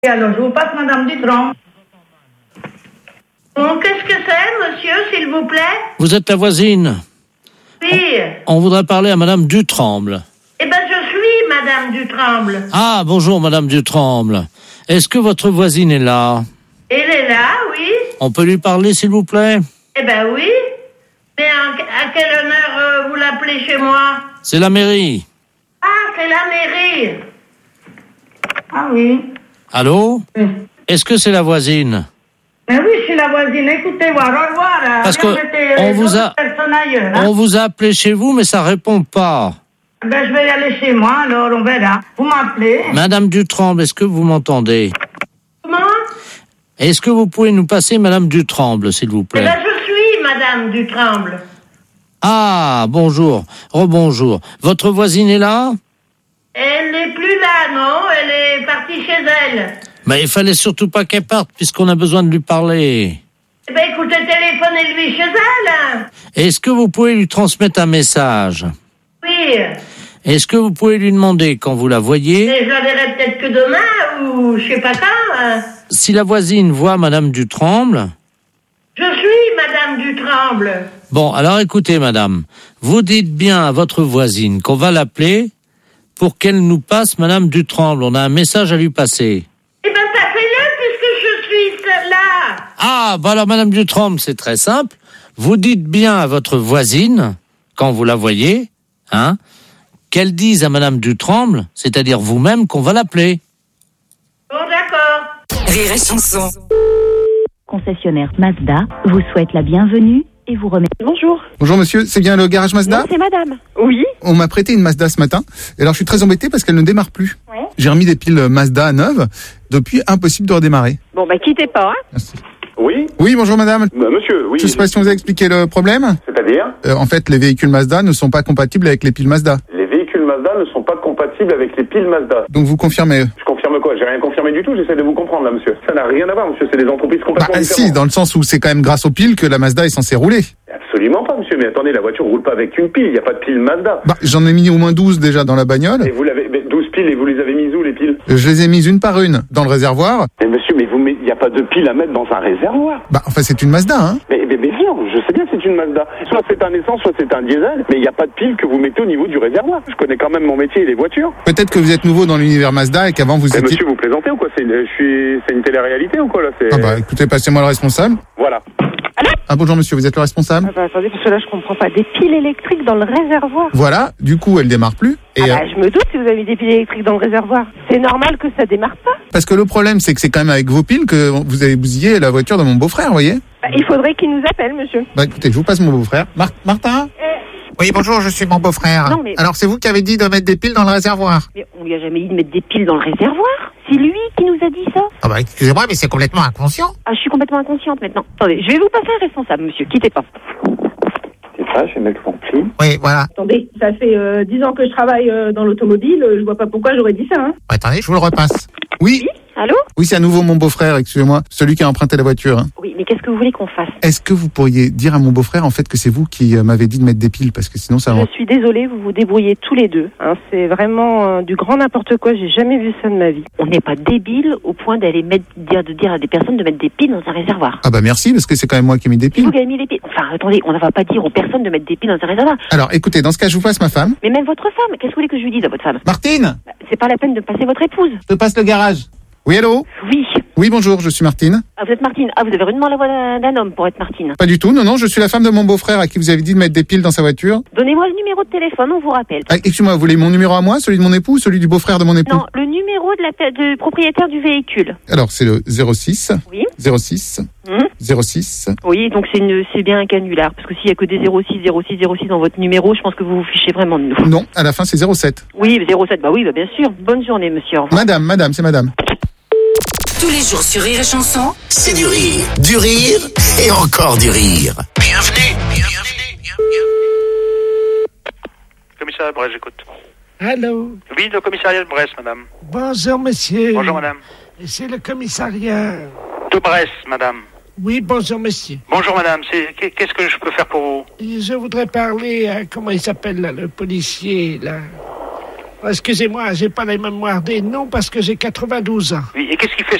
Et alors, je vous passe Madame Dutramble. Bon, qu'est-ce que c'est, monsieur, s'il vous plaît? Vous êtes la voisine. Oui. On voudrait parler à Madame Dutramble. Eh ben, je suis Madame Dutramble. Ah, bonjour Madame Dutramble. Est-ce que votre voisine est là? Elle est là, oui. On peut lui parler, s'il vous plaît? Eh ben oui. Mais à quel honneur vous l'appelez chez moi? C'est la mairie. Ah, c'est la mairie. Ah oui. Allô? Oui. Est-ce que c'est la voisine? Mais oui, je suis la voisine. Écoutez, au revoir. Parce que on vous a appelé chez vous, mais ça répond pas. Ben, je vais y aller chez moi, alors on verra. Vous m'appelez. Madame Dutramble, est-ce que vous m'entendez? Comment? Est-ce que vous pouvez nous passer Madame Dutramble, s'il vous Eh plaît? ben, je suis Madame Dutramble. Ah, bonjour. Rebonjour. Votre voisine est là? Elle n'est plus là, non? Elle est partie chez elle. Mais il fallait surtout pas qu'elle parte, puisqu'on a besoin de lui parler. Eh ben, écoutez, téléphonez-lui chez elle. Est-ce que vous pouvez lui transmettre un message? Oui. Est-ce que vous pouvez lui demander quand vous la voyez? Mais je la verrai peut-être que demain, ou je sais pas quand. Si la voisine voit Madame Dutramble... Je suis Madame Dutramble. Bon, alors écoutez, madame, vous dites bien à votre voisine qu'on va l'appeler pour qu'elle nous passe Madame Dutramble. On a un message à lui passer. Eh ben, passez-le, puisque je suis là. Ah, bah alors Madame Dutramble, c'est très simple. Vous dites bien à votre voisine, quand vous la voyez, qu'elle dise à Madame Dutramble, c'est-à-dire vous-même, qu'on va l'appeler. Bon, d'accord. Rire et chanson. Concessionnaire Mazda vous souhaite la bienvenue et vous remercie. Bonjour. Bonjour monsieur, c'est bien le garage Mazda? Non, c'est madame. Oui. On m'a prêté une Mazda ce matin, et alors je suis très embêté parce qu'elle ne démarre plus. Ouais. J'ai remis des piles Mazda neuves, depuis impossible de redémarrer. Bon, bah quittez pas, hein. Merci. Oui, Oui, bonjour madame. monsieur, oui. Je sais pas si on vous a expliqué le problème. C'est-à-dire, En fait, les véhicules Mazda ne sont pas compatibles avec les piles Mazda. les véhicules Mazda ne sont pas compatibles avec les piles Mazda. Donc vous confirmez? Je confirme quoi? J'ai rien confirmé du tout, j'essaie de vous comprendre là, monsieur. Ça n'a rien à voir, monsieur, c'est des entreprises complètement différentes. Si, dans le sens où c'est quand même grâce aux piles que la Mazda est censée rouler. Absolument pas, monsieur, mais attendez, la voiture roule pas avec une pile, il n'y a pas de pile Mazda. J'en ai mis au moins 12 déjà dans la bagnole. Et vous l'avez, 12 piles, et vous les avez mises où, les piles? Je les ai mises une par une dans le réservoir. Mais monsieur, mais il n'y a pas de pile à mettre dans un réservoir. Enfin, c'est une Mazda, hein. Mais non, je sais bien que c'est une Mazda. Soit c'est un essence, soit c'est un diesel, mais il n'y a pas de pile que vous mettez au niveau du réservoir. Je connais quand même mon métier et les voitures. Peut-être que vous êtes nouveau dans l'univers Mazda et qu'avant vous Mais étiez... monsieur, vous plaisantez ou quoi? C'est une télé-réalité ou quoi, là? Écoutez, passez-moi le responsable. Voilà. Ah bonjour monsieur, vous êtes le responsable? Attendez, parce que là, je comprends pas. Des piles électriques dans le réservoir. Voilà, du coup elle démarre plus. Et je me doute si vous avez mis des piles électriques dans le réservoir. C'est normal que ça démarre pas. parce que le problème c'est que c'est quand même avec vos piles que vous avez bousillé la voiture de mon beau-frère, vous voyez. Il faudrait qu'il nous appelle, monsieur. Écoutez, je vous passe mon beau-frère. Martin? Oui, bonjour, je suis mon beau-frère. Non, mais- Alors c'est vous qui avez dit de mettre des piles dans le réservoir. Mais on lui a jamais dit de mettre des piles dans le réservoir. C'est lui qui nous a dit ça. Excusez-moi, mais c'est complètement inconscient. Ah, je suis complètement inconsciente maintenant. Attendez, je vais vous passer un responsable, monsieur. Quittez pas. C'est ça, je vais mettre mon pli. Oui, voilà. Attendez, ça fait 10 ans que je travaille dans l'automobile. Je vois pas pourquoi j'aurais dit ça, hein. Attendez, je vous le repasse. Oui, Allô? oui, c'est à nouveau mon beau-frère, excusez-moi, celui qui a emprunté la voiture. Hein. Oui, mais qu'est-ce que vous voulez qu'on fasse? Est-ce que vous pourriez dire à mon beau-frère en fait que c'est vous qui m'avez dit de mettre des piles parce que sinon ça... Je suis désolée, vous vous débrouillez tous les deux. Hein. C'est vraiment du grand n'importe quoi. J'ai jamais vu ça de ma vie. On n'est pas débile au point d'aller dire à des personnes de mettre des piles dans un réservoir. Ah merci parce que c'est quand même moi qui ai mis des C'est piles. vous qui avez mis les piles. Enfin, attendez, on ne va pas dire aux personnes de mettre des piles dans un réservoir. Alors écoutez, dans ce cas je vous passe ma femme. Mais même votre femme, qu'est-ce que vous voulez que je lui dise à votre femme? Martine, C'est pas la peine de passer votre épouse. je te passe le garage. Oui, allô? Oui. Oui, bonjour, je suis Martine. Ah, vous êtes Martine. Ah, vous avez rudement la voix d'un homme pour être Martine. Pas du tout, non, je suis la femme de mon beau-frère à qui vous avez dit de mettre des piles dans sa voiture. Donnez-moi le numéro de téléphone, on vous rappelle. Excusez-moi, vous voulez mon numéro à moi, celui de mon époux ou celui du beau-frère de mon époux? Non, le numéro du propriétaire du véhicule. Alors, c'est le 06 Oui. 06 06. Oui, donc c'est bien un canular. Parce que s'il y a que des 06 dans votre numéro, je pense que vous vous fichez vraiment de nous. Non, à la fin, c'est 07. Oui, 07, oui, bien sûr. Bonne journée, monsieur. Au revoir. Madame, c'est madame. Tous les jours sur Rire et chanson. C'est du rire et encore du rire. Bienvenue. Commissariat de Brest, j'écoute. Allô? Oui, le commissariat de Brest, madame. Bonjour, monsieur. Bonjour, madame. C'est le commissariat. De Brest, madame. Oui, bonjour, monsieur. Bonjour, madame. Qu'est-ce que je peux faire pour vous? Je voudrais parler à, comment il s'appelle, là, le policier, là? Excusez-moi, j'ai pas la mémoire des noms parce que j'ai 92 ans. Oui, et qu'est-ce qui fait